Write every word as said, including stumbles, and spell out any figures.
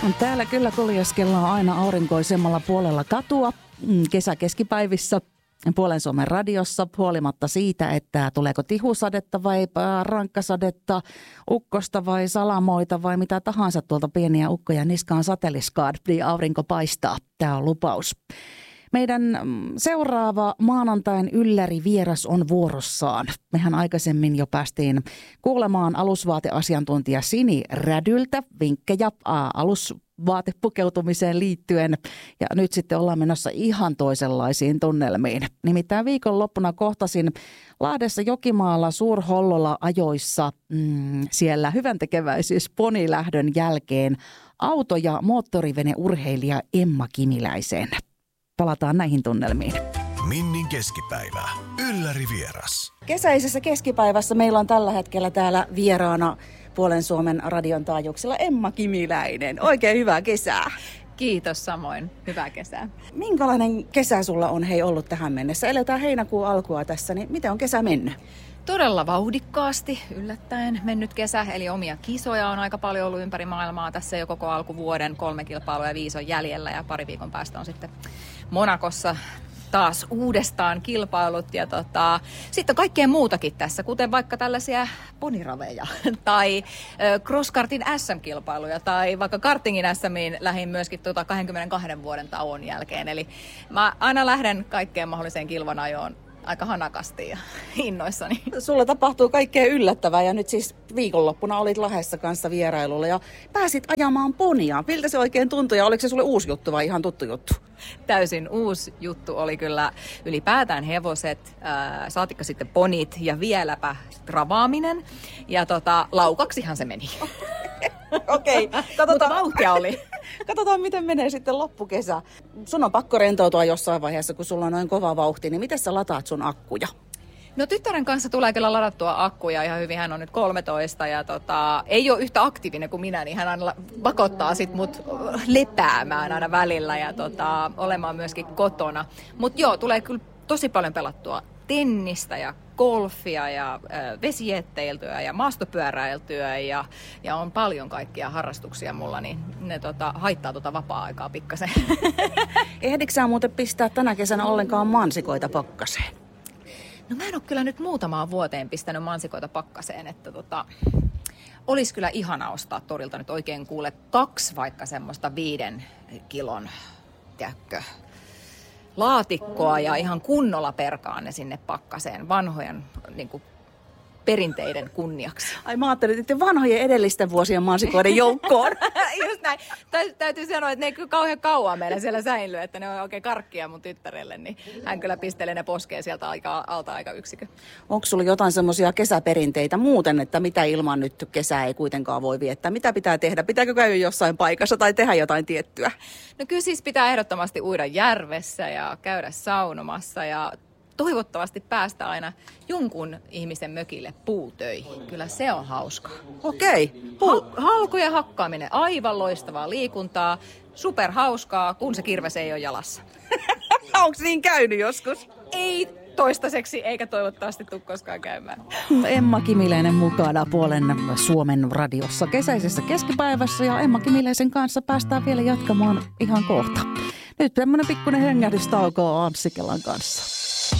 Täällä kyllä kuljeskellaan aina aurinkoisemmalla puolella katua kesäkeskipäivissä puolen Suomen radiossa huolimatta siitä, että tuleeko tihusadetta vai rankkasadetta, ukkosta vai salamoita vai mitä tahansa tuolta pieniä ukkoja niskaan sateliskaan, niin aurinko paistaa. Tämä on lupaus. Meidän seuraava maanantain ylläri vieras on vuorossaan. Mehän aikaisemmin jo päästiin kuulemaan alusvaateasiantuntija Sini Rädyltä vinkkejä alusvaatepukeutumiseen liittyen. Ja nyt sitten ollaan menossa ihan toisenlaisiin tunnelmiin. Nimittäin viikonloppuna kohtasin Lahdessa Jokimaalla Suurhollolla ajoissa mm, siellä hyväntekeväisyys ponilähdön jälkeen auto- ja moottoriveneurheilija Emma Kimiläisen. Palataan näihin tunnelmiin. Minnin keskipäivä. Ylläri vieras. Kesäisessä keskipäivässä meillä on tällä hetkellä täällä vieraana puolen Suomen radion taajuuksilla Emma Kimiläinen. Oikein hyvää kesää. Kiitos samoin. Hyvää kesää. Minkälainen kesä sulla on hei ollut tähän mennessä? Eletään heinäkuun alkua tässä, niin miten on kesä mennyt? Todella vauhdikkaasti, yllättäen mennyt kesä, eli omia kisoja on aika paljon ollut ympäri maailmaa. Tässä jo koko alkuvuoden kolme kilpailua ja viisi on jäljellä ja pari viikon päästä on sitten Monacossa taas uudestaan kilpailut. Ja tota, sitten on kaikkea muutakin tässä, kuten vaikka tällaisia poniraveja tai crosskartin äs äm-kilpailuja tai vaikka kartingin äs ämiin lähdin myöskin tuota kaksikymmentäkaksi vuoden tauon jälkeen. Eli mä aina lähden kaikkeen mahdolliseen kilvanajoon aika hanakasti ja innoissani. Sulla tapahtuu kaikkea yllättävää ja nyt siis viikonloppuna olit Lahdessa kanssa vierailulla ja pääsit ajamaan ponia. Miltä se oikein tuntui ja oliko se sulle uusi juttu vai ihan tuttu juttu? Täysin uusi juttu oli kyllä ylipäätään hevoset, ää, saatikka sitten ponit ja vieläpä ravaaminen. Ja tota, laukaksihan se meni. Okei, okay, mutta vauhtia oli. Katsotaan, miten menee sitten loppukesä. Sun on pakko rentoutua jossain vaiheessa, kun sulla on noin kova vauhti, niin miten sä lataat sun akkuja? No tyttären kanssa tulee kyllä ladattua akkuja ihan hyvin. Hän on nyt kolmetoista ja tota, ei ole yhtä aktiivinen kuin minä, niin hän aina pakottaa sit mut lepäämään aina välillä ja tota, olemaan myöskin kotona. Mutta joo, tulee kyllä tosi paljon pelattua tennistä ja golfia ja äh, vesijetteiltyä ja maastopyöräiltyä ja, ja on paljon kaikkia harrastuksia mulla, niin ne tota, haittaa tuota vapaa-aikaa pikkasen. Ehdikö sä muuten pistää tänä kesänä ollenkaan mansikoita pakkaseen? No mä en ole kyllä nyt muutamaan vuoteen pistänyt mansikoita pakkaseen, että tota, olisi kyllä ihana ostaa torilta nyt oikein kuule kaksi vaikka semmoista viiden kilon, tiedätkö, laatikkoa ja ihan kunnolla perkaan ne sinne pakkaseen vanhojen niin kuin, perinteiden kunniaksi. Ai mä ajattelin, että vanhojen edellisten vuosien mansikoiden joukkoon. Just näin. Tä, täytyy sanoa, että ne ei kyllä kauhean kauan meillä siellä säilyy, että ne on oikein karkkia mun tyttärelle, niin hän kyllä pistelee ne poskeen sieltä aika, alta aika yksikö. Onko sulla jotain semmoisia kesäperinteitä muuten, että mitä ilman nyt kesää ei kuitenkaan voi viettää? Mitä pitää tehdä? Pitääkö käydä jossain paikassa tai tehdä jotain tiettyä? No kyllä siis pitää ehdottomasti uida järvessä ja käydä saunomassa ja toivottavasti päästä aina jonkun ihmisen mökille puutöihin. Kyllä se on hauskaa. Okei. Puu- halkojen hakkaaminen, aivan loistavaa liikuntaa, superhauskaa, kun se kirves ei ole jalassa. Onko niin käynyt joskus? Ei toistaiseksi, eikä toivottavasti tule koskaan käymään. Emma Kimiläinen mukana puolen Suomen radiossa kesäisessä keskipäivässä ja Emma Kimiläisen kanssa päästään vielä jatkamaan ihan kohta. Nyt tämmönen pikkuinen hengähdystauko Anssi Kelan kanssa.